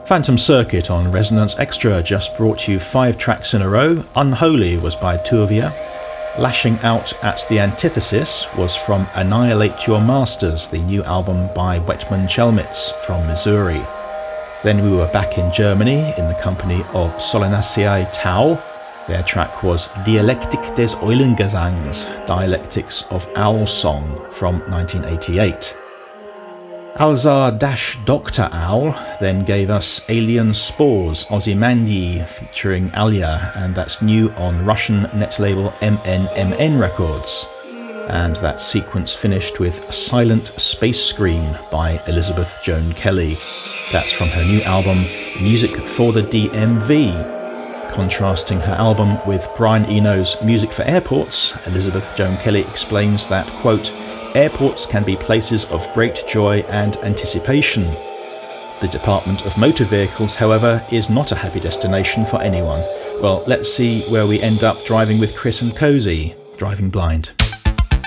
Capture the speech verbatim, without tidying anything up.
Phantom Circuit on Resonance Extra just brought you five tracks in a row. Unholy was by Turvia. Lashing Out at the Antithesis was from Annihilate Your Masters, the new album by Wetman Chelmitz from Missouri. Then we were back in Germany in the company of Solanaceae Tau. Their track was Dialektik des Eulengesangs, Dialectics of Owl Song from nineteen eighty-eight. Alzar-Doctor Owl then gave us Alien Spores, Ozymandias featuring Alia, and that's new on Russian net label M N M N Records. And that sequence finished with Silent Space Scream by Elizabeth Joan Kelly. That's from her new album Music for the D M V. Contrasting her album with Brian Eno's Music for Airports, Elizabeth Joan Kelly explains that, quote, airports can be places of great joy and anticipation. The Department of Motor Vehicles, however, is not a happy destination for anyone. Well, let's see where we end up driving with Chris and Cozy, Driving Blind.